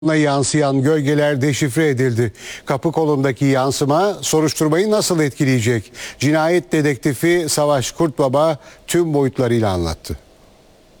Yansıyan gölgeler deşifre edildi. Kapı kolundaki yansıma soruşturmayı nasıl etkileyecek? Cinayet dedektifi Savaş Kurtbaba tüm boyutlarıyla anlattı.